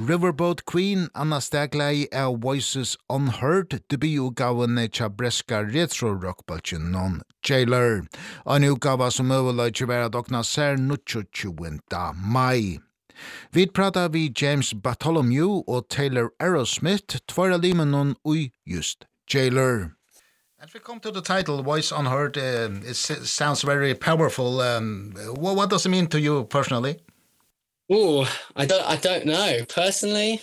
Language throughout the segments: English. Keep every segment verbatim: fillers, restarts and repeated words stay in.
Riverboat Queen, Anna Stagley av Voices Unheard, debututgaven tja breska retro-rockbaltjen non Jailer. En utgave som overløyde være dokna ser tjuende mai. Vi pratar vi James Bartholomew og Taylor Aerosmith, tvær av limen non ui just Jailer. As we come to the title, Voice Unheard, uh, it s- sounds very powerful. Um, what, what does it mean to you personally? Oh, I don't, I don't know. Personally,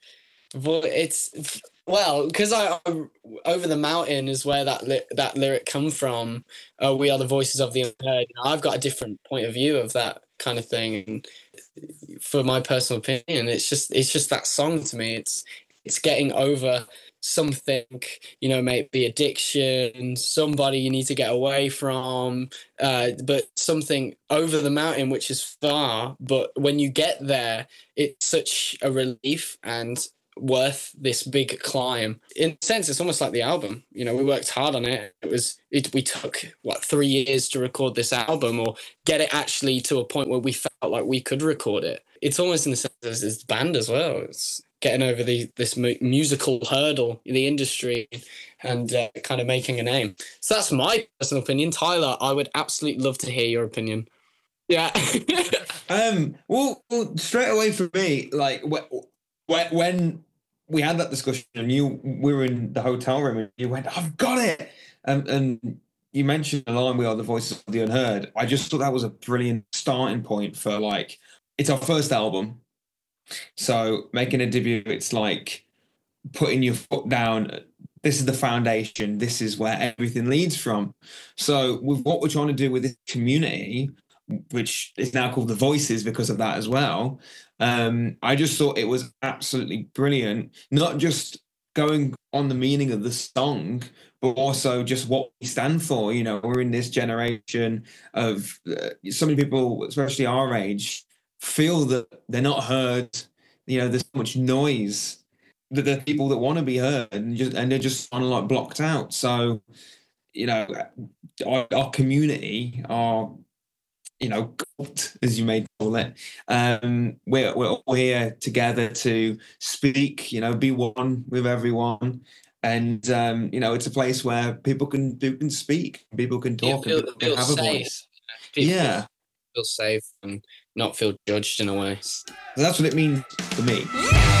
it's well because I, I Over the Mountain is where that li- that lyric come from. Uh, we are the voices of the unheard. I've got a different point of view of that kind of thing. And for my personal opinion, it's just it's just that song to me. It's it's getting over something, you know, maybe addiction, somebody you need to get away from, uh, but something over the mountain, which is far. But when you get there, it's such a relief and worth this big climb. In a sense, it's almost like the album. You know, we worked hard on it. It was, it, we took, what, three years to record this album or get it actually to a point where we felt like we could record it. It's almost in the sense as this band as well. It's getting over the this mu- musical hurdle in the industry and uh, kind of making a name. So that's my personal opinion. Tyler, I would absolutely love to hear your opinion. Yeah. um. Well, well, straight away for me, like when when we had that discussion and you we were in the hotel room and you went, "I've got it," and and you mentioned the line, "We are the voices of the unheard." I just thought that was a brilliant starting point for like it's our first album. So making a debut, it's like putting your foot down. This is the foundation. This is where everything leads from. So with what we're trying to do with this community, which is now called The Voices because of that as well, um, I just thought it was absolutely brilliant. Not just going on the meaning of the song, but also just what we stand for. You know, we're in this generation of uh, so many people, especially our age, feel that they're not heard. You know, there's so much noise that the people that want to be heard and just and they're just kind of like blocked out. So, you know, our, our community, our you know, cult, as you may call it, um, we're we're all here together to speak. You know, be one with everyone. And um, you know, it's a place where people can people can speak, people can talk, feel, and people feel can have safe. a voice. People Yeah. Feel safe and not feel judged in a way. So that's what it means for me.